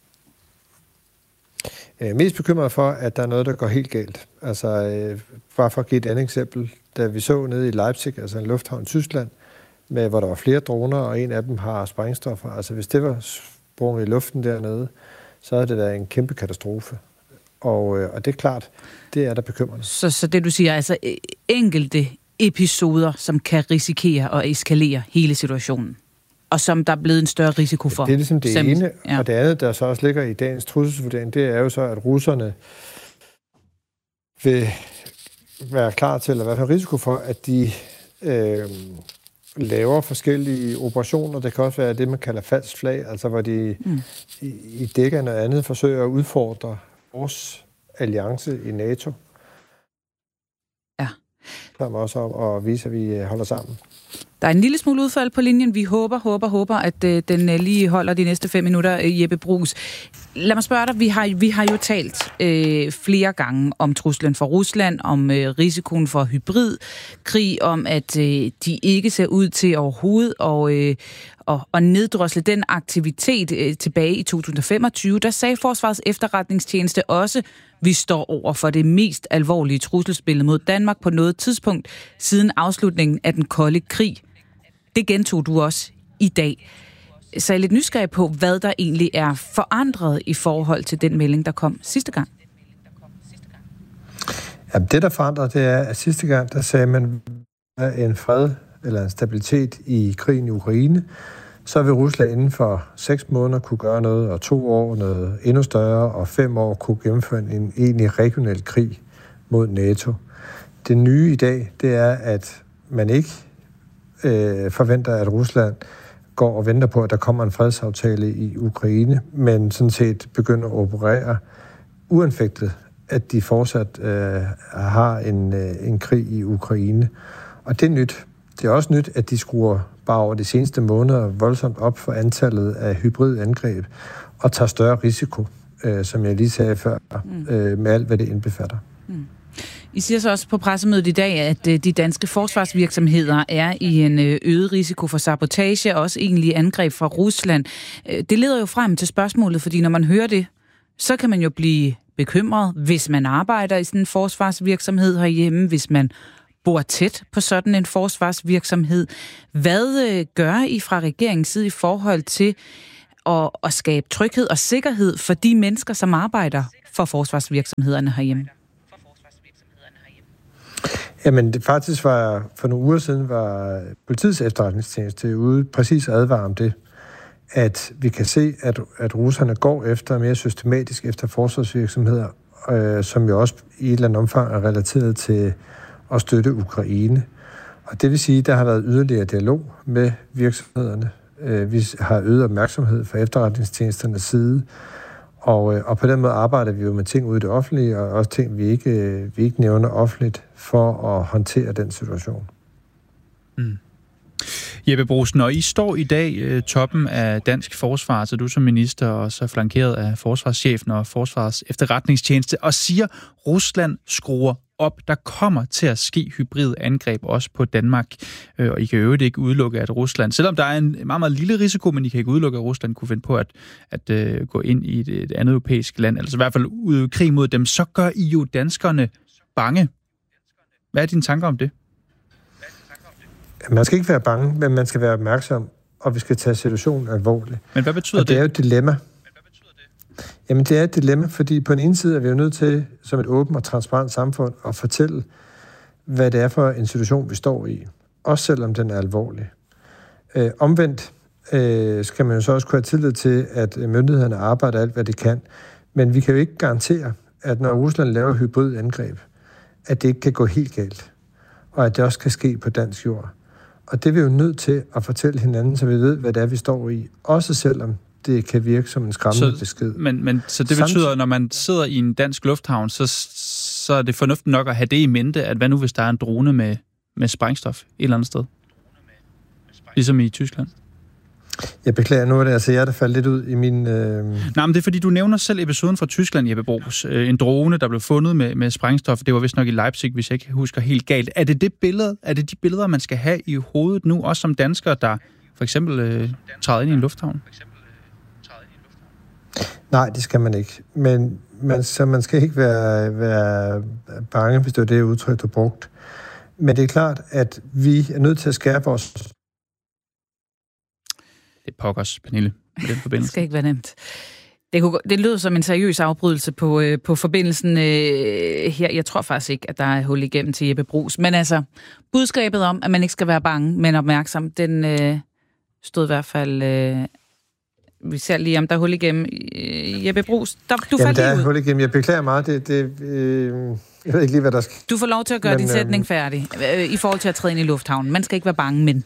Jeg er mest bekymret for, at der er noget, der går helt galt. Altså, øh, bare for at give et andet eksempel. Da vi så nede i Leipzig, altså en lufthavn i Tyskland, med, hvor der var flere droner, og en af dem har sprængstoffer. Altså, hvis det var sprunget i luften dernede, så havde det været en kæmpe katastrofe. Og, øh, og det er klart, det er der bekymrende. Så, så det, du siger, altså enkelte episoder, som kan risikere at eskalere hele situationen? Og som der er blevet en større risiko for. Det er ligesom det Sem- ene, ja. Og det andet, der så også ligger i dagens trusselsvurdering, det er jo så, at russerne vil være klar til, eller i hvert fald risiko for, at de øh, laver forskellige operationer. Det kan også være det, man kalder falsk flag, altså hvor de mm. i, i dækkerne og andet forsøger at udfordre vores alliance i NATO. Ja. Der er også om at vise, at vi holder sammen. Der er en lille smule udfald på linjen. Vi håber, håber, håber, at øh, den øh, lige holder de næste fem minutter, øh, Jeppe Bruus. Lad mig spørge dig, vi har, vi har jo talt øh, flere gange om truslen for Rusland, om øh, risikoen for hybridkrig, om at øh, de ikke ser ud til overhovedet og, øh, og, og neddrosle den aktivitet øh, tilbage i to tusind og femogtyve. Der sagde Forsvars efterretningstjeneste også, vi står over for det mest alvorlige trusselsbillede mod Danmark på noget tidspunkt siden afslutningen af den kolde krig. Det gentog du også i dag. Så jeg er lidt nysgerrig på, hvad der egentlig er forandret i forhold til den melding, der kom sidste gang. Ja, det, der forandrer, det er, at sidste gang, der sagde man, at en fred eller en stabilitet i krigen i Ukraine, så vil Rusland inden for seks måneder kunne gøre noget, og to år noget endnu større, og fem år kunne gennemføre en egentlig regional krig mod NATO. Det nye i dag, det er, at man ikke øh, forventer, at Rusland går og venter på, at der kommer en fredsaftale i Ukraine, men sådan set begynder at operere uanfægtet at de fortsat øh, har en, øh, en krig i Ukraine. Og det er nyt. Det er også nyt, at de skruer bare over de seneste måneder voldsomt op for antallet af hybridangreb og tager større risiko, øh, som jeg lige sagde før, øh, med alt, hvad det indbefatter. Mm. I siger så også på pressemødet i dag, at de danske forsvarsvirksomheder er i en øget risiko for sabotage og også egentlig angreb fra Rusland. Det leder jo frem til spørgsmålet, fordi når man hører det, så kan man jo blive bekymret, hvis man arbejder i sådan en forsvarsvirksomhed herhjemme, hvis man bor tæt på sådan en forsvarsvirksomhed. Hvad gør I fra regeringens side i forhold til at, at skabe tryghed og sikkerhed for de mennesker, som arbejder for forsvarsvirksomhederne herhjemme? Jamen, det faktisk var, for nogle uger siden var politiets efterretningstjeneste ude præcis advare om det, at vi kan se, at, at russerne går efter mere systematisk efter forsvarsvirksomheder, øh, som jo også i et eller andet omfang er relateret til at støtte Ukraine. Og det vil sige, at der har været yderligere dialog med virksomhederne. Øh, vi har øget opmærksomhed fra efterretningstjenesternes side, Og, og på den måde arbejder vi jo med ting ude i det offentlige, og også ting, vi ikke, vi ikke nævner offentligt, for at håndtere den situation. Mm. Jeppe Bruus, når I står i dag øh, toppen af dansk forsvar, så du som minister og så flankeret af forsvarschefen og forsvars efterretningstjeneste, og siger, Rusland skruer op. Der kommer til at ske hybride angreb også på Danmark, øh, og I kan jo ikke udelukke, at Rusland, selvom der er en meget, meget lille risiko, men I kan ikke udelukke, at Rusland kunne finde på at, at øh, gå ind i et, et andet europæisk land, altså i hvert fald ud i krig mod dem, så gør I jo danskerne bange. Hvad er dine tanker om det? Man skal ikke være bange, men man skal være opmærksom, og vi skal tage situationen alvorligt. Men hvad betyder og det? det? Det er jo et dilemma. Jamen, det er et dilemma, fordi på den ene side er vi jo nødt til, som et åbent og transparent samfund, at fortælle, hvad det er for en situation, vi står i. Også selvom den er alvorlig. Øh, omvendt øh, skal man jo så også kunne have tillid til, at myndighederne arbejder alt, hvad de kan. Men vi kan jo ikke garantere, at når Rusland laver hybridangreb, at det ikke kan gå helt galt. Og at det også kan ske på dansk jord. Og det er vi jo nødt til at fortælle hinanden, så vi ved, hvad det er, vi står i. Også selvom det kan virke som en skræmmende så, besked. Men, men så det betyder, at når man sidder i en dansk lufthavn, så, så er det fornuftigt nok at have det i mente, at hvad nu, hvis der er en drone med, med sprængstof et eller andet sted? Ligesom i Tyskland. Jeg beklager nu, at det, altså, jeg er der faldet lidt ud i min... Øh... Nej, men det er fordi, du nævner selv episoden fra Tyskland, Jeppe Bruus. En drone, der blev fundet med, med sprængstof. Det var vist nok i Leipzig, hvis jeg ikke husker helt galt. Er det, det billede, er det de billeder, man skal have i hovedet nu, også som danskere, der for eksempel øh, træder ind i en lufthavn? Nej, det skal man ikke. Men man, så man skal ikke være, være bange, hvis det er det udtryk, du brugt. Men det er klart, at vi er nødt til at skærpe os. Det er pokkers, Pernille, med den forbindelse. Det skal ikke være nemt. Det, kunne, det lyder som en seriøs afbrydelse på, øh, på forbindelsen øh, her. Jeg tror faktisk ikke, at der er hul igennem til Jeppe Bruus. Men altså, budskabet om, at man ikke skal være bange, men opmærksom, den øh, stod i hvert fald... Øh, vi ser lige, om der er hul igennem. Jeppe Bruus, der, du Jamen, faldt lige ud. der er hul igennem. Jeg beklager meget. Det, det, øh, jeg ved ikke lige, hvad der skal... Du får lov til at gøre men, din sætning øh, færdig øh, i forhold til at træde ind i lufthavnen. Man skal ikke være bange, men...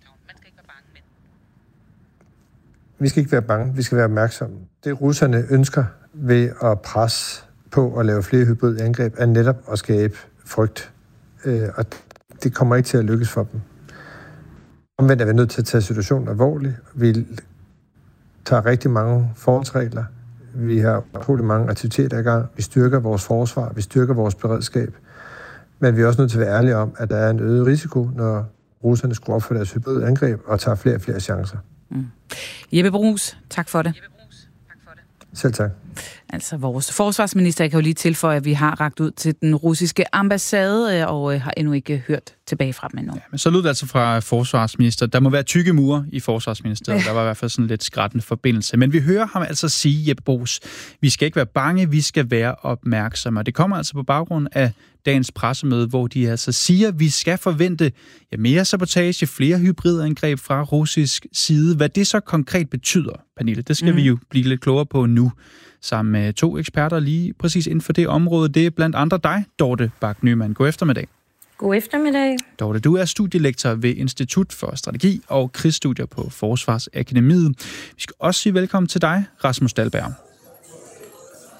Vi skal ikke være bange. Vi skal være opmærksomme. Det, russerne ønsker ved at presse på at lave flere hybride angreb, er netop at skabe frygt. Øh, og det kommer ikke til at lykkes for dem. Omvendt er vi nødt til at tage situationen alvorligt. Vi tager rigtig mange forholdsregler. Vi har utrolig mange aktiviteter i gang. Vi styrker vores forsvar. Vi styrker vores beredskab. Men vi er også nødt til at være ærlige om, at der er en øget risiko, når russerne skruer op for deres hybride angreb og tager flere og flere chancer. Mm. Jeppe Bruus, tak for det. Selv tak. Altså vores forsvarsminister, jeg kan jo lige tilføje, at vi har rakt ud til den russiske ambassade og har endnu ikke hørt tilbage fra dem endnu. Ja, men så lød det altså fra forsvarsminister. Der må være tykke mure i forsvarsministeriet. Der var i hvert fald sådan lidt skrættende forbindelse. Men vi hører ham altså sige, Jeppe Bruus, vi skal ikke være bange, vi skal være opmærksomme. Og det kommer altså på baggrund af dagens pressemøde, hvor de altså siger, at vi skal forvente ja, mere sabotage, flere hybridangreb fra russisk side. Hvad det så konkret betyder, Pernille, det skal mm. vi jo blive lidt klogere på nu. Sammen med to eksperter lige præcis inden for det område. Det er blandt andre dig, Dorte Bak-Nyman. God eftermiddag. God eftermiddag. Dorte, du er studielektor ved Institut for Strategi og Krigsstudier på Forsvarsakademiet. Vi skal også sige velkommen til dig, Rasmus Dahlberg.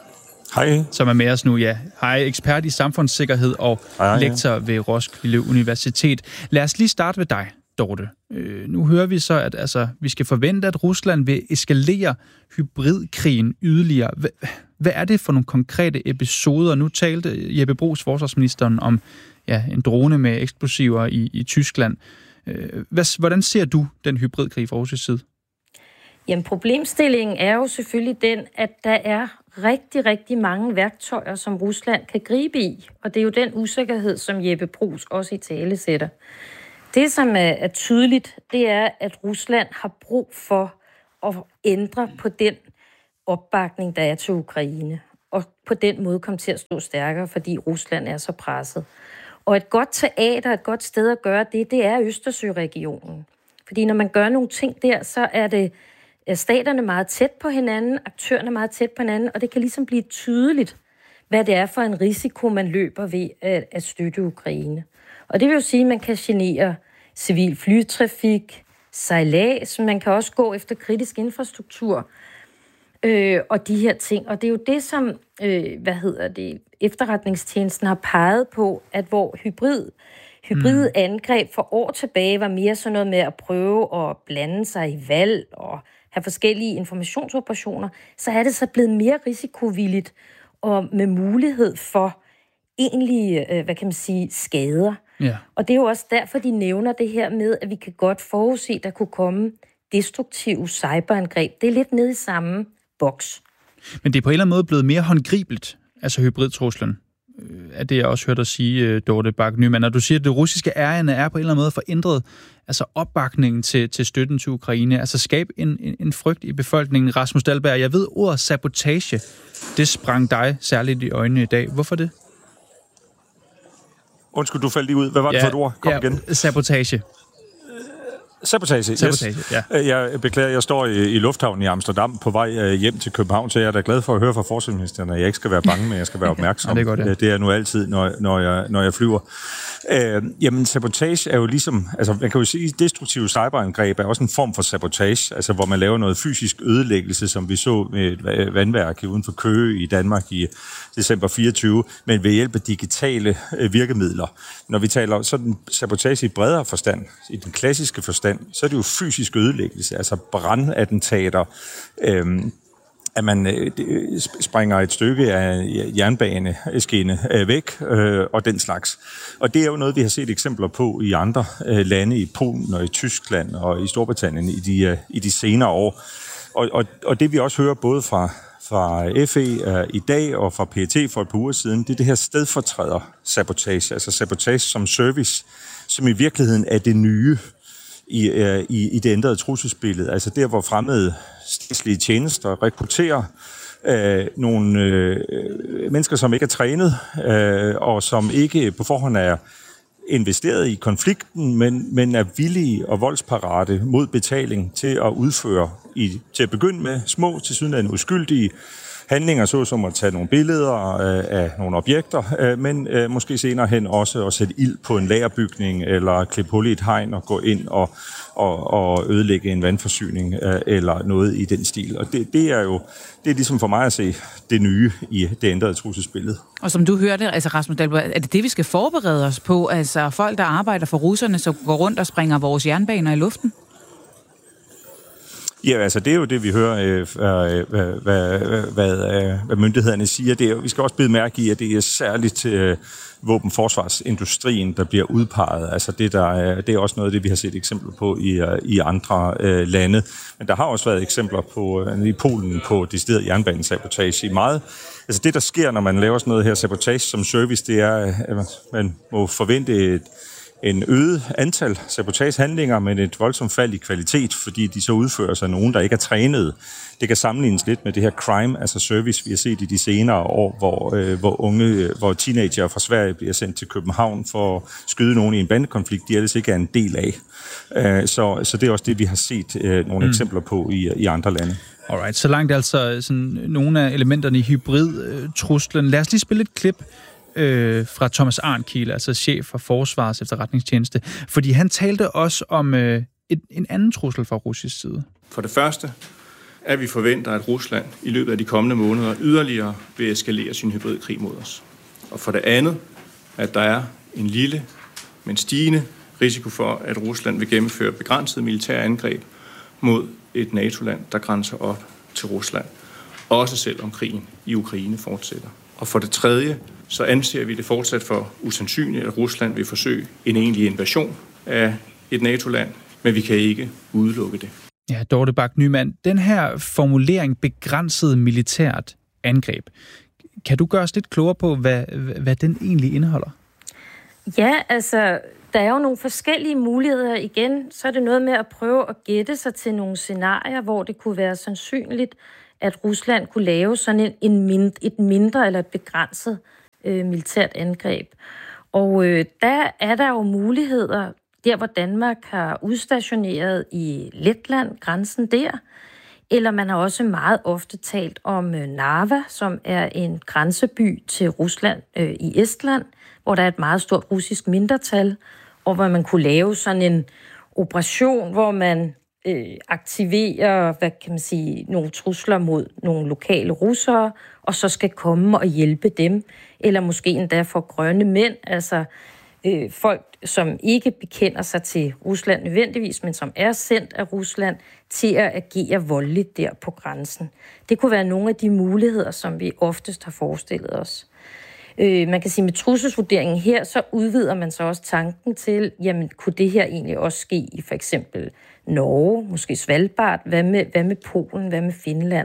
Hej. Som er med os nu, ja. Hej, ekspert i samfundssikkerhed og hej, lektor ja. ved Roskilde Universitet. Lad os lige starte ved dig, Dorte. Øh, nu hører vi så, at altså, vi skal forvente, at Rusland vil eskalere hybridkrigen yderligere. Hvad, hvad er det for nogle konkrete episoder? Nu talte Jeppe Bruus, forsvarsministeren, om ja, en drone med eksplosiver i, i Tyskland. Øh, hvad, hvordan ser du den hybridkrig fra russisk side? Jamen, problemstillingen er jo selvfølgelig den, at der er rigtig, rigtig mange værktøjer, som Rusland kan gribe i. Og det er jo den usikkerhed, som Jeppe Bruus også i tale sætter. Det, som er, er tydeligt, det er, at Rusland har brug for at ændre på den opbakning, der er til Ukraine. Og på den måde komme til at stå stærkere, fordi Rusland er så presset. Og et godt teater, et godt sted at gøre det, det er Østersøregionen. Fordi når man gør nogle ting der, så er det er staterne meget tæt på hinanden, aktørerne meget tæt på hinanden, og det kan ligesom blive tydeligt, hvad det er for en risiko, man løber ved at, at støtte Ukraine. Og det vil jo sige, at man kan genere civil flytrafik, sejlads, man kan også gå efter kritisk infrastruktur øh, og de her ting. Og det er jo det, som øh, hvad hedder det, efterretningstjenesten har peget på, at hvor hybrid, hybrid angreb for år tilbage var mere sådan noget med at prøve at blande sig i valg og have forskellige informationsoperationer, så er det så blevet mere risikovilligt og med mulighed for egentlige, øh, hvad kan man sige, skader. Ja. Og det er jo også derfor, de nævner det her med, at vi kan godt forudse, at der kunne komme destruktive cyberangreb. Det er lidt nede i samme boks. Men det er på en eller anden måde blevet mere håndgribeligt, altså hybridtruslen, er det, jeg også hørte dig sige, Dorte Bak-Nyman. Når du siger, at det russiske ærende er på en eller anden måde forændret, altså opbakningen til, til støtten til Ukraine, altså skabe en, en, en frygt i befolkningen. Rasmus Dahlberg, jeg ved, ordet sabotage, det sprang dig særligt i øjnene i dag. Hvorfor det? Undskyld, du faldt lige ud. Hvad var det ja, for et ord? Kom ja, igen. Sabotage. Sabotage, Sabotage yes. ja. Jeg beklager, jeg står i, i lufthavnen i Amsterdam på vej hjem til København, så jeg er da glad for at høre fra forsvarsministeren, at jeg ikke skal være bange, men jeg skal være opmærksom. ja, det, er godt, ja. Det er jeg nu altid, når, når, jeg, når jeg flyver. Øh, jamen, sabotage er jo ligesom, altså man kan jo sige, at destruktive cyberangreb er også en form for sabotage, altså hvor man laver noget fysisk ødelæggelse, som vi så med et vandværk uden for Køge i Danmark i december fireogtyve, men ved hjælp af digitale virkemidler. Når vi taler sådan sabotage i bredere forstand, i den klassiske forstand, så er det jo fysisk ødelæggelse, altså brandattentater, øhm, at man øh, springer et stykke af jernbaneskinne øh, væk, øh, og den slags. Og det er jo noget, vi har set eksempler på i andre øh, lande, i Polen og i Tyskland og i Storbritannien i de, øh, i de senere år. Og, og, og det vi også hører både fra, fra F E øh, i dag og fra P E T for et par uger siden, det er det her stedfortræder sabotage, altså sabotage som service, som i virkeligheden er det nye i, øh, i, i det ændrede trusselsbillede. Altså der, hvor fremmede statslige tjenester rekrutterer øh, nogle øh, mennesker, som ikke er trænet, øh, og som ikke på forhånd er investeret i konflikten, men, men er villige og voldsparate mod betaling til at udføre, i, til at begynde med, små, tilsyneladende uskyldige handlinger, såsom at tage nogle billeder øh, af nogle objekter, øh, men øh, måske senere hen også at sætte ild på en lagerbygning, eller klippe hul i et hegn og gå ind og, og, og ødelægge en vandforsyning, øh, eller noget i den stil. Og det, det er jo, det er ligesom for mig at se det nye i det ændrede trusselsbillede. Og som du hørte, altså Rasmus Dahlberg, er det det, vi skal forberede os på? Altså folk, der arbejder for russerne, så går rundt og springer vores jernbaner i luften? Ja, altså det er jo det, vi hører, øh, hvad, hvad, hvad, hvad myndighederne siger. Det er, vi skal også bide mærke i, at det er særligt øh, våbenforsvarsindustrien, der bliver udpeget. Altså det, der er, det er også noget af det, vi har set eksempler på i, i andre øh, lande. Men der har også været eksempler på, øh, i Polen på decideret jernbanesabotage i meget. Altså det, der sker, når man laver sådan noget her sabotage som service, det er, at man må forvente et en øget antal sabotagehandlinger, men et voldsomt fald i kvalitet, fordi de så udfører sig nogen, der ikke er trænet. Det kan sammenlignes lidt med det her crime as a service, vi har set i de senere år, hvor, øh, hvor unge, hvor teenager fra Sverige bliver sendt til København for at skyde nogen i en bandekonflikt, de ellers ikke er en del af. Øh, så, så det er også det, vi har set øh, nogle mm. eksempler på i, i andre lande. Alright, så langt altså sådan, nogle af elementerne i hybrid-truslen. Lad os lige spille et klip Øh, fra Thomas Arnkiel, altså chef for Forsvarets Efterretningstjeneste, fordi han talte også om øh, et, en anden trussel fra russisk side. For det første at vi forventer, at Rusland i løbet af de kommende måneder yderligere vil eskalere sin hybridkrig mod os. Og for det andet, at der er en lille, men stigende risiko for, at Rusland vil gennemføre begrænsede militære angreb mod et NATO-land, der grænser op til Rusland. Også selvom krigen i Ukraine fortsætter. Og for det tredje, så anser vi det fortsat for usandsynligt, at Rusland vil forsøge en egentlig invasion af et NATO-land, men vi kan ikke udelukke det. Ja, Dorte Bach-Nyman, den her formulering begrænset militært angreb, kan du gøre os lidt klogere på, hvad, hvad den egentlig indeholder? Ja, altså, der er jo nogle forskellige muligheder. Igen, så er det noget med at prøve at gætte sig til nogle scenarier, hvor det kunne være sandsynligt, at Rusland kunne lave sådan en, en mind, et mindre eller et begrænset øh, militært angreb. Og øh, der er der jo muligheder, der hvor Danmark har udstationeret i Letland, grænsen der, eller man har også meget ofte talt om øh, Narva, som er en grænseby til Rusland øh, i Estland, hvor der er et meget stort russisk mindretal, og hvor man kunne lave sådan en operation, hvor man øh, aktiverer, hvad kan man sige, nogle trusler mod nogle lokale russere, og så skal komme og hjælpe dem, eller måske endda for grønne mænd, altså øh, folk, som ikke bekender sig til Rusland nødvendigvis, men som er sendt af Rusland til at agere voldeligt der på grænsen. Det kunne være nogle af de muligheder, som vi oftest har forestillet os. Øh, man kan sige, med trusselsvurderingen her, så udvider man så også tanken til, jamen, kunne det her egentlig også ske i for eksempel Norge, måske Svalbard, hvad med, hvad med Polen, hvad med Finland?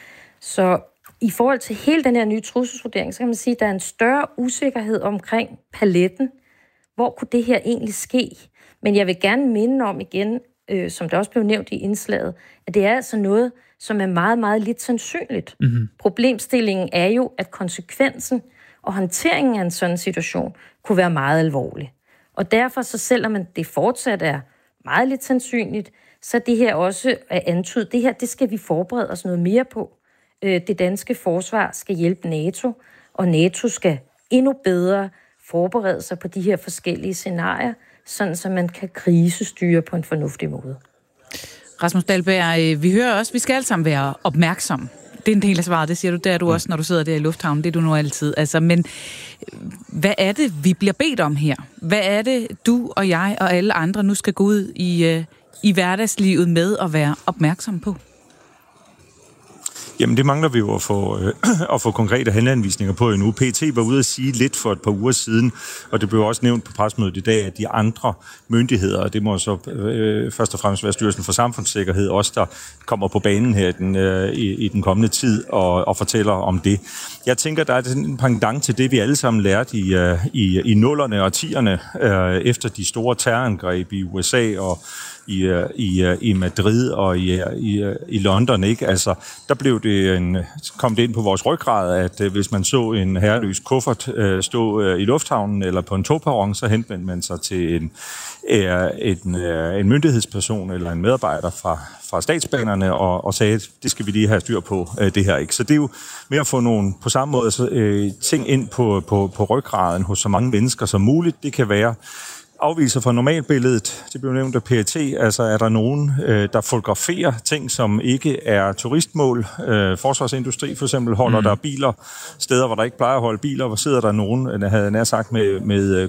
Så i forhold til hele den her nye trusselsvurdering, så kan man sige, at der er en større usikkerhed omkring paletten. Hvor kunne det her egentlig ske? Men jeg vil gerne minde om igen, øh, som der også blev nævnt i indslaget, at det er altså noget, som er meget, meget lidt sandsynligt. Mm-hmm. Problemstillingen er jo, at konsekvensen og håndteringen af en sådan situation kunne være meget alvorlig. Og derfor, så selvom det fortsat er meget lidt sandsynligt, så det her også er antydet, det her, det skal vi forberede os noget mere på. Det danske forsvar skal hjælpe NATO, og NATO skal endnu bedre forberede sig på de her forskellige scenarier, sådan så man kan krisestyre på en fornuftig måde. Rasmus Dahlberg, vi hører også, at vi skal alle sammen være opmærksomme. Det er en del af svaret, det siger du, det er du også, når du sidder der i lufthavnen, det er du nu altid. Altså, men hvad er det, vi bliver bedt om her? Hvad er det, du og jeg og alle andre nu skal gå ud i, i hverdagslivet med og være opmærksom på? Jamen, det mangler vi jo at få, øh, at få konkrete handleanvisninger på endnu. P E T var ude at sige lidt for et par uger siden, og det blev også nævnt på pressemødet i dag, at de andre myndigheder, og det må så øh, først og fremmest være Styrelsen for Samfundssikkerhed, også der kommer på banen her den, øh, i, i den kommende tid og, og fortæller om det. Jeg tænker, der er en pendant til det, vi alle sammen lærte i, øh, i, i nullerne og tierne, øh, efter de store terrorangreb i U S A og i, i, i Madrid og i, i, i London, ikke? Altså, der blev det en, kom det ind på vores ryggrad, at hvis man så en herreløs kuffert øh, stå øh, i lufthavnen eller på en togperron, så henvendte man sig til en, øh, en, øh, en myndighedsperson eller en medarbejder fra, fra statsbanerne og, og sagde, at det skal vi lige have styr på, øh, det her, ikke? Så det er jo med at få nogle, på samme måde, så, øh, ting ind på, på, på ryggraden hos så mange mennesker som muligt. Det kan være afviser fra normalbilledet, det blev nævnt af P E T, altså er der nogen, øh, der fotograferer ting, som ikke er turistmål. Øh, forsvarsindustri for eksempel holder mm. der biler, steder, hvor der ikke plejer at holde biler, hvor sidder der nogen, der havde nær sagt med, med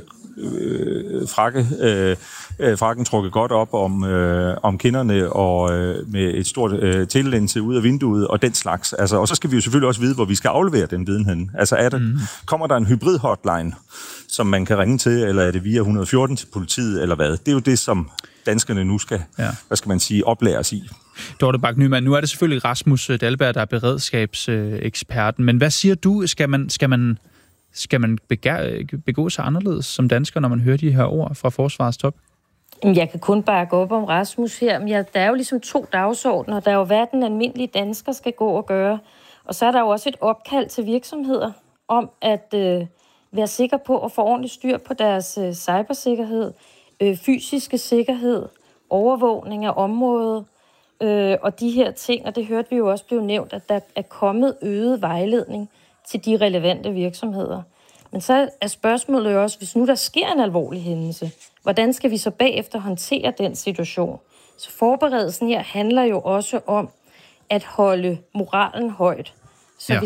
øh, frakke, øh, frakken trukket godt op om, øh, om kinderne og øh, med et stort øh, telelinse ud af vinduet og den slags. Altså, og så skal vi jo selvfølgelig også vide, hvor vi skal aflevere den viden hen. Altså er der, mm. kommer der en hybrid hotline, som man kan ringe til, eller er det via et hundrede og fjorten til politiet, eller hvad? Det er jo det, som danskerne nu skal, ja. hvad skal man sige, oplæres i. Dorte Bach-Nyman, nu er det selvfølgelig Rasmus Dahlberg, der er beredskabseksperten, men hvad siger du? Skal man, skal man, skal man begære, begå sig anderledes som dansker, når man hører de her ord fra forsvarets top? Jeg kan kun bakke op om Rasmus her, men ja, der er jo ligesom to dagsordner. Der er jo, hvad den almindelige dansker skal gå og gøre, og så er der jo også et opkald til virksomheder om at øh, være sikker på at få ordentligt styr på deres øh, cybersikkerhed, øh, fysiske sikkerhed, overvågning af området øh, og de her ting. Og det hørte vi jo også blive nævnt, at der er kommet øget vejledning til de relevante virksomheder. Men så er spørgsmålet jo også, hvis nu der sker en alvorlig hændelse, hvordan skal vi så bagefter håndtere den situation? Så forberedelsen her handler jo også om, at holde moralen højt. Så ja.